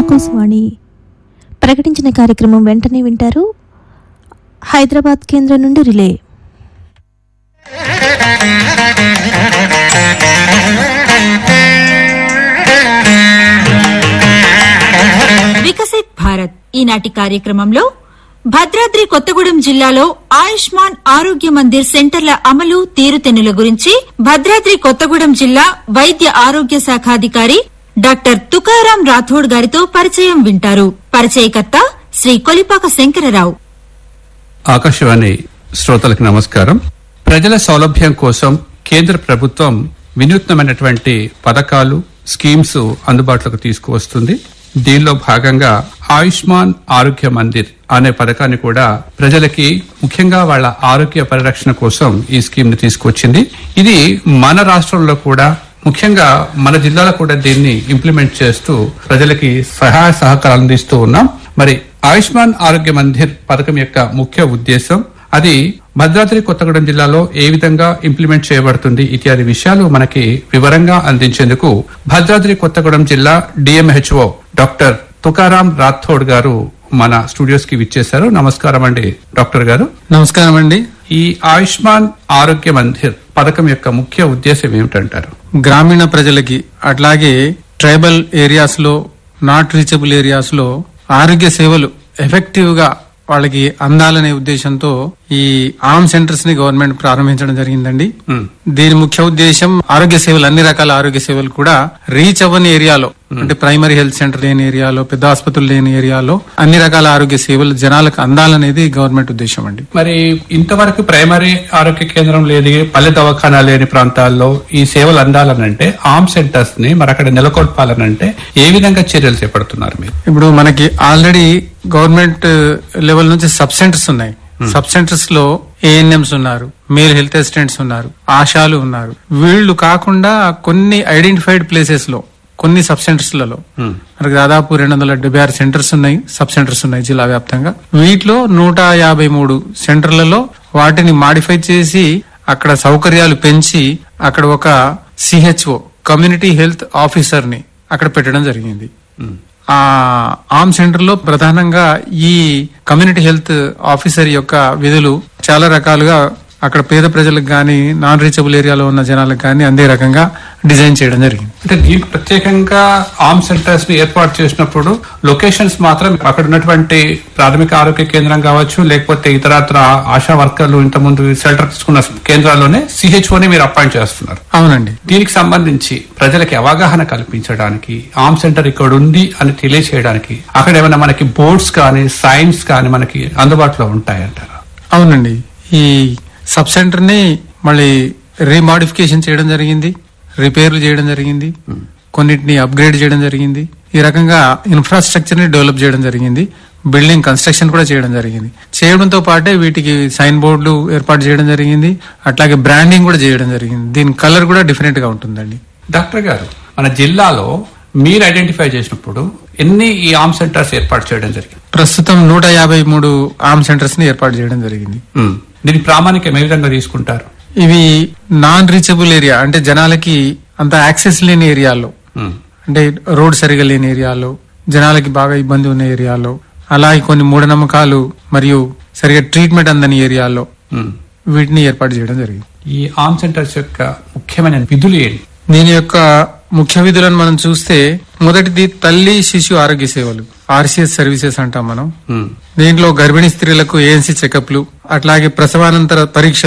ఆకాశవాణి ప్రకటించిన కార్యక్రమం వెంటనే వింటారు. హైదరాబాద్ కేంద్రం నుండి రిలే. వికసిత్ భారత్ ఈనాటి కార్యక్రమంలో భద్రాద్రి కొత్తగూడెం జిల్లాలో ఆయుష్మాన్ ఆరోగ్య మందిర్ సెంటర్ల అమలు తీరుతెన్నుల గురించి భద్రాద్రి కొత్తగూడెం జిల్లా వైద్య ఆరోగ్య శాఖాధికారి డాక్టర్ తుకారాం రాథోడ్ గారితో పరిచయం వింటారు. పరిచయకర్త శ్రీ కొలిపాక శంకరరావు. ఆకాశవాణి శ్రోతలకు నమస్కారం. ప్రజల సౌలభ్యం కోసం కేంద్ర ప్రభుత్వం వినూత్నమైనటువంటి పథకాలు, స్కీమ్స్ అందుబాటులోకి తీసుకువస్తుంది. దీనిలో భాగంగా ఆయుష్మాన్ ఆరోగ్య మందిర్ అనే పథకాన్ని కూడా ప్రజలకి ముఖ్యంగా వాళ్ళ ఆరోగ్య పరిరక్షణ కోసం ఈ స్కీమ్ ని తీసుకొచ్చింది. ఇది మన రాష్ట్రంలో కూడా ముఖ్యంగా మన జిల్లాలో కూడా దీన్ని ఇంప్లిమెంట్ చేస్తూ ప్రజలకి సహాయ సహకారాలు అందిస్తూ ఉన్నాం. మరి ఆయుష్మాన్ ఆరోగ్య మందిర్ పథకం యొక్క ముఖ్య ఉద్దేశం, అది భద్రాద్రి కొత్తగూడెం జిల్లాలో ఏ విధంగా ఇంప్లిమెంట్ చేయబడుతుంది ఇత్యాది విషయాలు మనకి వివరంగా అందించేందుకు భద్రాద్రి కొత్తగూడెం జిల్లా డిఎంహెచ్ఓ డాక్టర్ తుకారాం రాథోడ్ గారు మన స్టూడియోస్ కి విచ్చేశారు. నమస్కారం అండి డాక్టర్ గారు. నమస్కారం అండి. ఈ ఆయుష్మాన్ ఆరోగ్య మందిర్ పథకం యొక్క ముఖ్య ఉద్దేశం ఏమిటంటారు? గ్రామీణ ప్రజలకి అట్లాగే ట్రైబల్ ఏరియాస్ లో, నాట్ రీచబుల్ ఏరియాస్ లో ఆరోగ్య సేవలు ఎఫెక్టివ్ గా వాళ్ళకి అందాలనే ఉద్దేశంతో ఈ ఆర్మ్ సెంటర్స్ ని గవర్నమెంట్ ప్రారంభించడం జరిగిందండి. దీని ముఖ్య ఉద్దేశం ఆరోగ్య సేవలు, అన్ని రకాల ఆరోగ్య సేవలు కూడా రీచ్ అవ్వని ఏరియాలో, అంటే ప్రైమరీ హెల్త్ సెంటర్ లేని ఏరియాలో, పెద్ద ఆసుపత్రులు లేని ఏరియాలో అన్ని రకాల ఆరోగ్య సేవలు జనాలకు అందాలనేది గవర్నమెంట్ ఉద్దేశం అండి. మరి ఇంతవరకు ప్రైమరీ ఆరోగ్య కేంద్రం లేని, పల్లె దవాఖానా లేని ప్రాంతాల్లో ఈ సేవలు అందాలనంటే ఆర్మ్ సెంటర్స్ ని మరి అక్కడ నెలకొల్పాలనంటే ఏ విధంగా చర్యలు చేపడుతున్నారు మీరు? ఇప్పుడు మనకి ఆల్రెడీ గవర్నమెంట్ లెవెల్ నుంచి సబ్ సెంటర్స్ ఉన్నాయి. సబ్ సెంటర్స్ లో ఏఎన్ఎంస్ ఉన్నారు, మేల్ హెల్త్ అసిస్టెంట్స్ ఉన్నారు, ఆశాలు ఉన్నారు. వీళ్లు కాకుండా కొన్ని ఐడెంటిఫైడ్ ప్లేసెస్ లో, కొన్ని సబ్ సెంటర్స్ లలో మనకి దాదాపు 276 సెంటర్స్ ఉన్నాయి, సబ్ సెంటర్స్ ఉన్నాయి జిల్లా వ్యాప్తంగా. వీటిలో 153 సెంటర్లలో వాటిని మాడిఫై చేసి అక్కడ సౌకర్యాలు పెంచి అక్కడ ఒక సిహెచ్ఓ, కమ్యూనిటీ హెల్త్ ఆఫీసర్ ని అక్కడ పెట్టడం జరిగింది. ఆ ఆర్మ్ సెంటర్ లో ప్రధానంగా ఈ కమ్యూనిటీ హెల్త్ ఆఫీసర్ యొక్క విధులు చాలా రకాలుగా అక్కడ పేద ప్రజలకు గానీ, నాన్ రీచబుల్ ఏరియాలో ఉన్న జనాలకు గానీ అందే రకంగా డిజైన్ చేయడం జరిగింది. అంటే దీనికి ప్రత్యేకంగా ఆర్మ్ సెంటర్స్ ని ఏర్పాటు చేసినప్పుడు లొకేషన్స్ మాత్రం అక్కడ ఉన్నటువంటి ప్రాథమిక ఆరోగ్య కేంద్రం కావచ్చు, లేకపోతే ఇతరత్ర ఆశా వర్కర్లు ఇంతకుముందు షెల్టర్ తీసుకున్న కేంద్రాల్లోనే సిహెచ్ఓని మీరు అపాయింట్ చేస్తున్నారు. అవునండి. దీనికి సంబంధించి ప్రజలకి అవగాహన కల్పించడానికి, ఆర్మ్ సెంటర్ ఇక్కడ ఉంది అని తెలియచేయడానికి అక్కడ ఏమైనా మనకి బోర్డ్స్ కానీ, సైన్స్ కానీ మనకి అందుబాటులో ఉంటాయంటారా? అవునండి. ఈ సబ్ సెంటర్ ని మళ్ళీ రీమాడిఫికేషన్ చేయడం జరిగింది, రిపేర్లు చేయడం జరిగింది, కొన్నిటిని అప్గ్రేడ్ చేయడం జరిగింది. ఈ రకంగా ఇన్ఫ్రాస్ట్రక్చర్ ని డెవలప్ చేయడం జరిగింది. బిల్డింగ్ కన్స్ట్రక్షన్ కూడా చేయడం జరిగింది. చేయడంతో పాటే వీటికి సైన్ బోర్డులు ఏర్పాటు చేయడం జరిగింది. అట్లాగే బ్రాండింగ్ కూడా చేయడం జరిగింది. దీని కలర్ కూడా డిఫరెంట్ గా ఉంటుందండి. డాక్టర్ గారు, మన జిల్లాలో మీరు ఐడెంటిఫై చేసినప్పుడు ఎన్ని ఈ ఆర్మ్ సెంటర్స్ ఏర్పాటు చేయడం జరిగింది? ప్రస్తుతం 153 ఆర్మ్ సెంటర్స్ ని ఏర్పాటు చేయడం జరిగింది. దీని ప్రామాణికం ఏ విధంగా తీసుకుంటారు? ఇవి నాన్ రీచబుల్ ఏరియా, అంటే జనాలకి అంత యాక్సెస్ లేని ఏరియాలో, అంటే రోడ్ సరిగా లేని ఏరియాలో, జనాలకి బాగా ఇబ్బంది ఉన్న ఏరియాలో, అలాగే కొన్ని మూఢనమ్మకాలు మరియు సరిగా ట్రీట్మెంట్ అందని ఏరియాలో వీటిని ఏర్పాటు చేయడం జరిగింది. ఈ ఆర్మ్ సెంటర్స్ యొక్క ముఖ్యమైన విధులు ఏంటి? దీని యొక్క ముఖ్య విధులను మనం చూస్తే, మొదటిది తల్లి శిశు ఆరోగ్య సేవలు, ఆర్సిఎస్ సర్వీసెస్ అంటాం మనం. దీంట్లో గర్భిణీ స్త్రీలకు ఏఎన్సీ చెకప్లు, అట్లాగే ప్రసవానంతర పరీక్షలు